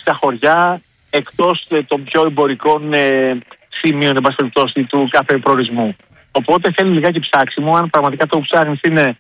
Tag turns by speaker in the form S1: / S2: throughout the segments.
S1: στα χωριά, εκτός των πιο εμπορικών σημείων, εν πάση περιπτώσει, του κάθε προορισμού. Οπότε θέλει λιγάκι ψάξιμο. Αν πραγματικά το που ψάχνεις είναι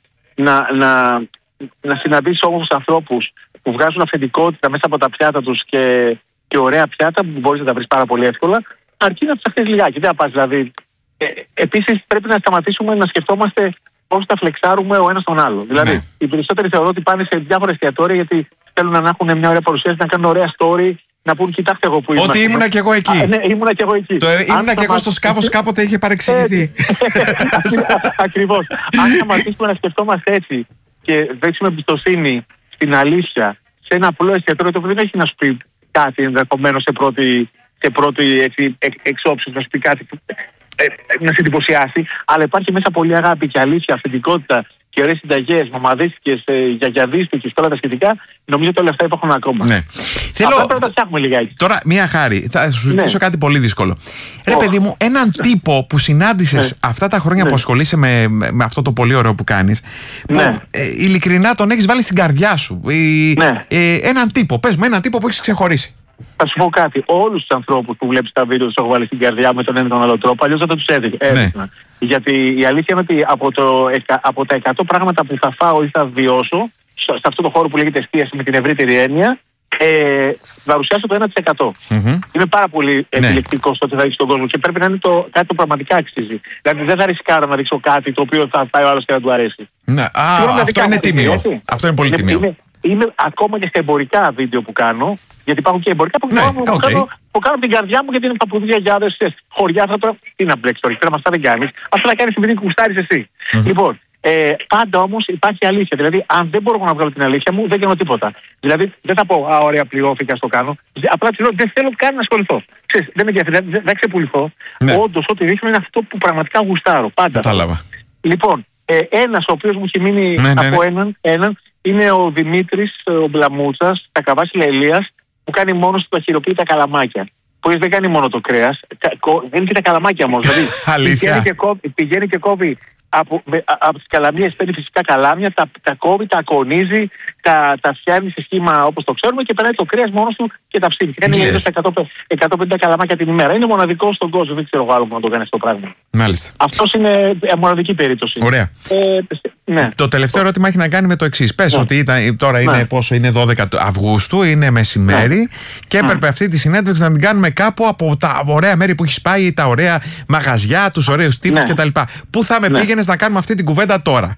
S1: να συναντήσεις όμορφους ανθρώπους που βγάζουν αυθεντικότητα μέσα από τα πιάτα τους και ωραία πιάτα που μπορείς να τα βρεις πάρα πολύ εύκολα, αρκεί να ψάχνεις λιγάκι. Δεν θα πας δηλαδή. Επίσης πρέπει να σταματήσουμε να σκεφτόμαστε πώς θα φλεξάρουμε ο ένας τον άλλο. Δηλαδή, οι περισσότεροι θεωρώ ότι πάνε σε διάφορα εστιατόρια γιατί θέλουν να έχουν μια ωραία παρουσίαση, να κάνουν ωραία story, να πούν κοιτάξτε εγώ που ήμουν.
S2: Ότι ήμουνα κι εγώ εκεί.
S1: Ναι, ήμουνα κι εγώ εκεί.
S2: Ήμουνα κι εγώ στο σκάφος, κάποτε είχε παρεξηγηθεί.
S1: Ακριβώς. Αν σταματήσουμε να σκεφτόμαστε έτσι και δείξουμε εμπιστοσύνη στην αλήθεια σε ένα απλό εστιατόριο το οποίο δεν έχει να σου πει κάτι ενδεχομένως σε πρώτη εξόψη, να σου πει κάτι να σε εντυπωσιάσει, αλλά υπάρχει μέσα πολύ αγάπη και αλήθεια, αυθεντικότητα και ωραίες συνταγές, μαμαδίστικες, γιαγιαδίστικες και όλα τα σχετικά. Νομίζω ότι όλα αυτά υπάρχουν ακόμα.
S2: Ναι.
S1: Απλά πρέπει να τα φτιάχνουμε λιγάκι.
S2: Τώρα, μία χάρη, θα σου ζητήσω κάτι πολύ δύσκολο. Ρε παιδί μου, έναν τύπο που συνάντησες αυτά τα χρόνια που ασχολείσαι με αυτό το πολύ ωραίο που κάνεις, που ειλικρινά τον έχεις βάλει στην καρδιά σου. Έναν τύπο, πες μου, έναν τύπο που έχεις ξεχωρίσει.
S1: Θα σου πω κάτι. Όλους τους ανθρώπους που βλέπεις τα βίντεο τους έχω βάλει στην καρδιά με τον ένα ή τον άλλο τρόπο, αλλιώς δεν θα τους έδειχνα. Γιατί η αλήθεια είναι ότι από τα 100 πράγματα που θα φάω ή θα βιώσω, σε αυτό το χώρο που λέγεται εστίαση με την ευρύτερη έννοια, παρουσιάσω το 1%. Είμαι πάρα πολύ επιλεκτικός στο ότι θα δείξει τον κόσμο και πρέπει να είναι κάτι το πραγματικά αξίζει. Δηλαδή δεν θα ρισκάρω να δείξω κάτι το οποίο θα φάει ο άλλος και να του αρέσει.
S2: Αυτό είναι τίμιο. Αυτό είναι πολύ τίμιο.
S1: Είμαι ακόμα και στα εμπορικά βίντεο που κάνω, γιατί υπάρχουν και εμπορικά που κάνω την καρδιά μου, γιατί είναι παππούδια, γιάδες, χωριά. Τι να μπλέξει τώρα, πέρα με αυτά δεν κάνεις. Αυτό θα κάνεις επειδή κουστάρεις εσύ. Λοιπόν, πάντα όμως υπάρχει αλήθεια. Δηλαδή, αν δεν μπορώ να βγάλω την αλήθεια μου, δεν κάνω τίποτα. Δηλαδή, δεν θα πω, ωραία, πληρώθηκα, στο κάνω. Απλά τη λέω, δεν θέλω καν να ασχοληθώ. Ξέρεις, δεν με ενδιαφέρει, δεν ξεπουληθώ. Όντως, ό,τι δείχνω είναι αυτό που πραγματικά γουστάρω. Πάντα.
S2: Κατάλαβα.
S1: Λοιπόν, ένας ο οποίος μου έχει μείνει από έναν. Είναι ο Δημήτρης ο Μπλαμούτσας, τα Καβάσι Λαιλίας, που κάνει μόνος του τα χειροποίητα καλαμάκια. Που δεν κάνει μόνο το κρέας, δεν είναι και τα καλαμάκια όμως. Δηλαδή πηγαίνει και κόβει από τις καλαμίες, παίρνει φυσικά καλάμια, τα κόβει, τα ακονίζει, τα φτιάχνει σε σχήμα όπως το ξέρουμε και περνάει το κρέας μόνος του και τα ψήνει. Και κάνει 150 καλαμάκια την ημέρα. Είναι μοναδικό στον κόσμο, δεν ξέρω άλλο που να το κάνει αυτό το πράγμα.
S2: Μάλιστα.
S1: Αυτός είναι μοναδική περίπτωση.
S2: Ωραία. Το τελευταίο ερώτημα έχει να κάνει με το εξής. Πες ότι τώρα είναι πόσο, είναι 12 Αυγούστου, είναι μεσημέρι και έπρεπε αυτή τη συνέντευξη να την κάνουμε κάπου από τα ωραία μέρη που έχεις πάει, τα ωραία μαγαζιά, τους ωραίους τύπους κτλ. Πού θα με πήγαινες να κάνουμε αυτή την κουβέντα τώρα?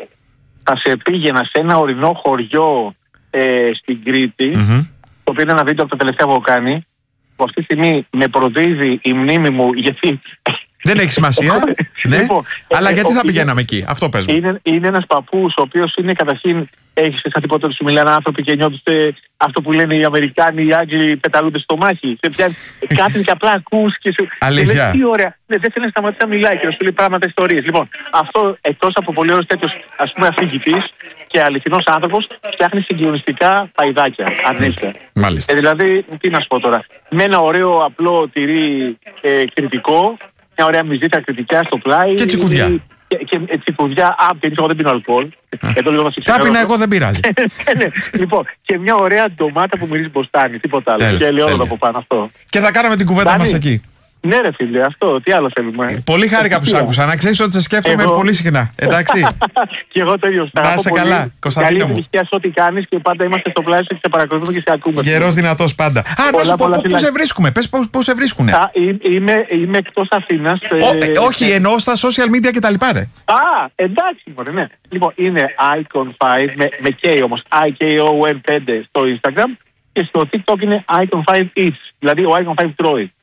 S1: Θα σε πήγαινα σε ένα ορεινό χωριό στην Κρήτη, το οποίο είναι ένα βίντεο από τα τελευταία που έχω κάνει, που αυτή τη στιγμή με προδίδει η μνήμη μου, γιατί...
S2: Δεν έχει σημασία. Λοιπόν, αλλά γιατί θα πηγαίναμε εκεί, αυτό πες μου.
S1: Είναι ένας παππούς, ο οποίος είναι καταρχήν, έχεις σαν τίποτα ότι σου μιλάνε άνθρωποι και νιώθεις αυτό που λένε οι Αμερικάνοι, οι Άγγλοι πεταλούνται στο μάχη. Σε πιάνει κάτι και απλά ακούς και σου λέει τι ωραία. Δεν θέλει να σταματήσει να μιλάει και να σου λέει πράγματα, ιστορίες. Λοιπόν, αυτό εκτός από πολύ ωραίος τέτοιος ας πούμε αφηγητής και αληθινός άνθρωπος, φτιάχνει συγκλονιστικά παϊδάκια. Ανέχεια. Δηλαδή, τι να σου πω τώρα. Με ένα ωραίο απλό τυρί κριτικό. Μια ωραία μυζίτα κριτικά στο πλάι.
S2: Και τσικουδιά.
S1: Και τσικουδιά. Εγώ δεν πίνω αλκοόλ.
S2: Θα πίνα εγώ, δεν πειράζει.
S1: Λοιπόν, και μια ωραία ντομάτα που μυρίζει μποστάνι. Τίποτα άλλο. Και ελαιόλαδο από πάνω αυτό.
S2: Και θα κάναμε την κουβέντα μας εκεί.
S1: Ναι, ρε φίλε, αυτό. Τι άλλο θέλουμε.
S2: Πολύ χάρηκα που σ' άκουσα. Να ξέρεις ότι σε σκέφτομαι πολύ συχνά. Εντάξει.
S1: Και εγώ το ίδιο.
S2: Να είσαι καλά, Κωνσταντίνο μου.
S1: Καλή επιτυχία σε ό,τι κάνεις και πάντα είμαστε στο πλάι σου και σε παρακολουθούμε και σε ακούμε.
S2: Γερός δυνατός πάντα. Να σου πω πού σε βρίσκουμε. Πες πώς σε βρίσκουνε.
S1: Είμαι εκτός Αθήνας.
S2: Όχι, εννοώ στα social media κτλ.
S1: Εντάξει, ναι. Λοιπόν, είναι Icon5 με K όμως. IKON5 στο Instagram και στο TikTok είναι Icon5 Eats. Δηλαδή ο Icon5 τρώει.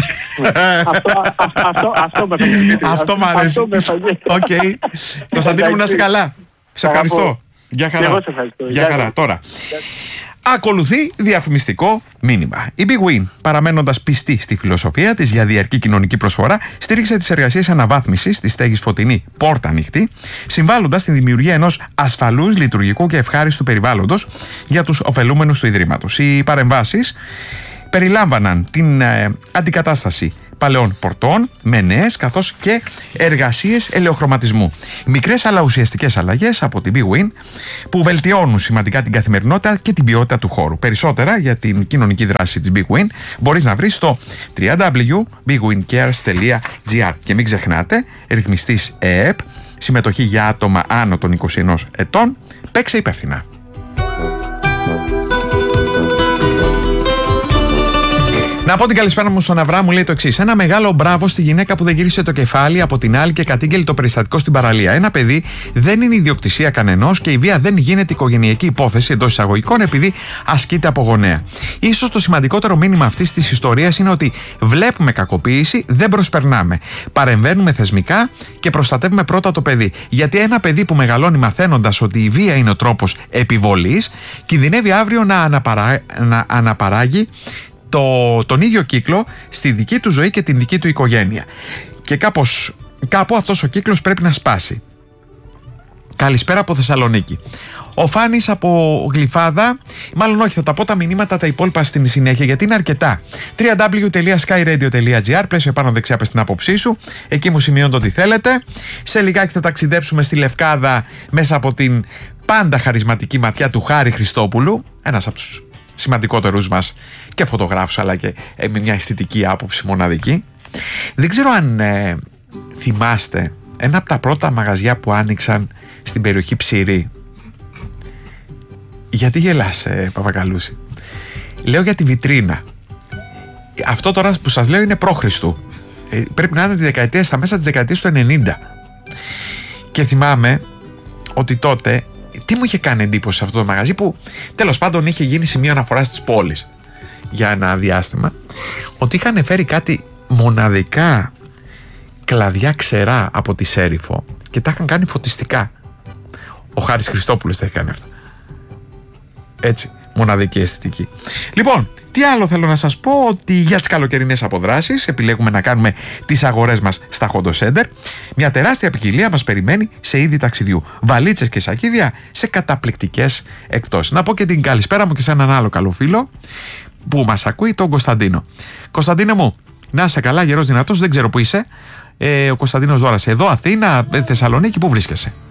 S2: Αυτό μ' αρέσει. Οκ. Κωνσταντίνο μου, να είσαι καλά. Σε ευχαριστώ. Γεια χαρά. Γεια χαρά. Τώρα ακολουθεί διαφημιστικό μήνυμα. Η Big Win, παραμένοντας πιστή στη φιλοσοφία της για διαρκή κοινωνική προσφορά, στήριξε τις εργασίες αναβάθμισης της στέγης Φωτεινή Πόρτα Ανοιχτή, συμβάλλοντας στη δημιουργία ενός ασφαλούς, λειτουργικού και ευχάριστου περιβάλλοντος για τους ωφελούμενους του Ιδρύματος. Οι παρεμβάσεις περιλάμβαναν την αντικατάσταση παλαιών πορτών με νέες, καθώς και εργασίες ελαιοχρωματισμού. Μικρές αλλά ουσιαστικές αλλαγές από την Big Win που βελτιώνουν σημαντικά την καθημερινότητα και την ποιότητα του χώρου. Περισσότερα για την κοινωνική δράση της Big Win μπορείς να βρεις στο www.bigwincares.gr. Και μην ξεχνάτε, ρυθμιστής ΕΕΠ, συμμετοχή για άτομα άνω των 21 ετών, παίξε υπεύθυνα. Να πω την καλησπέρα μου στον Αβρά, μου λέει το εξής: ένα μεγάλο μπράβο στη γυναίκα που δεν γύρισε το κεφάλι από την άλλη και κατήγγειλε το περιστατικό στην παραλία. Ένα παιδί δεν είναι ιδιοκτησία κανενός και η βία δεν γίνεται οικογενειακή υπόθεση εντός εισαγωγικών επειδή ασκείται από γονέα. Ίσως το σημαντικότερο μήνυμα αυτής της ιστορίας είναι ότι βλέπουμε κακοποίηση, δεν προσπερνάμε. Παρεμβαίνουμε θεσμικά και προστατεύουμε πρώτα το παιδί. Γιατί ένα παιδί που μεγαλώνει μαθαίνοντας ότι η βία είναι ο τρόπος επιβολής, κινδυνεύει αύριο να αναπαράγει τον ίδιο κύκλο στη δική του ζωή και την δική του οικογένεια. Και κάπου αυτός ο κύκλος πρέπει να σπάσει. Καλησπέρα από Θεσσαλονίκη. Ο Φάνης από Γλυφάδα, μάλλον όχι, θα τα πω τα μηνύματα τα υπόλοιπα στην συνέχεια γιατί είναι αρκετά. www.skyradio.gr, πλαίσιο πάνω δεξιά πες την άποψή σου, εκεί μου σημειώνετε ό,τι θέλετε. Σε λιγάκι θα ταξιδέψουμε στη Λευκάδα μέσα από την πάντα χαρισματική ματιά του Χάρη Χριστόπουλου, ένας από τους σημαντικότερους μας και φωτογράφους, αλλά και με μια αισθητική άποψη μοναδική. Δεν ξέρω αν θυμάστε ένα από τα πρώτα μαγαζιά που άνοιξαν στην περιοχή Ψηρή. Γιατί γελάς, Παπακαλούση? Λέω για τη βιτρίνα. Αυτό τώρα που σας λέω είναι π.Χ. Πρέπει να είναι στα μέσα της δεκαετίας του 90. Και θυμάμαι ότι τότε τι μου είχε κάνει εντύπωση σε αυτό το μαγαζί, που τέλος πάντων είχε γίνει σημείο αναφοράς της πόλης για ένα διάστημα, ότι είχαν φέρει κάτι μοναδικά κλαδιά ξερά από τη Σέριφο και τα είχαν κάνει φωτιστικά. Ο Χάρης Χριστόπουλος τα έχει κάνει αυτά. Έτσι, μοναδική αισθητική. Λοιπόν, τι άλλο θέλω να σας πω? Ότι για τις καλοκαιρινές αποδράσεις επιλέγουμε να κάνουμε τις αγορές μας στα Hondo Center. Μια τεράστια ποικιλία μας περιμένει σε είδη ταξιδιού. Βαλίτσες και σακίδια σε καταπληκτικές εκπτώσεις. Να πω και την καλησπέρα μου και σε έναν άλλο καλό φίλο που μας ακούει, τον Κωνσταντίνο. Κωνσταντίνο μου, να είσαι καλά, γερός δυνατός, δεν ξέρω που είσαι. Ο Κωνσταντίνος Δώρας, εδώ Αθήνα, Θεσσαλονίκη, πού βρίσκεσαι?